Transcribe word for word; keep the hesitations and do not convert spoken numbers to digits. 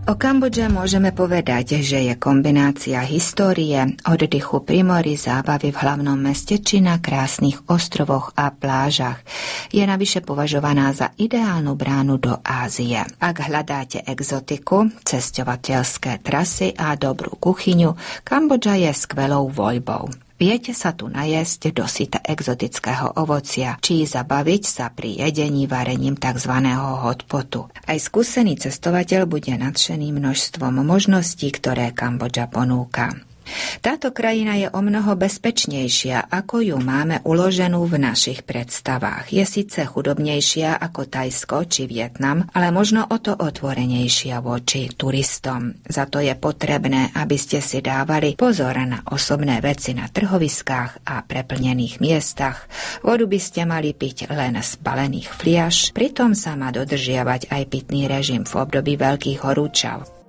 O Kambodže môžeme povedať, že je kombinácia histórie, oddychu pri mori, zábavy v hlavnom meste či na krásnych ostrovoch a plážach. Je navyše považovaná za ideálnu bránu do Ázie. Ak hľadáte exotiku, cesťovateľské trasy a dobrú kuchyňu, Kambodža je skvelou voľbou. Viete sa tu najesť dosyta exotického ovocia, či zabaviť sa pri jedení varením tzv. Hotpotu. Aj skúsený cestovateľ bude nadšený množstvom možností, ktoré Kambodža ponúka. Táto krajina je omnoho bezpečnejšia, ako ju máme uloženú v našich predstavách. Je síce chudobnejšia ako Thajsko či Vietnam, ale možno o to otvorenejšia voči turistom. Za to je potrebné, aby ste si dávali pozor na osobné veci na trhoviskách a preplnených miestach. Vodu by ste mali piť len z balených fliaš, pritom sa má dodržiavať aj pitný režim v období veľkých horúčav.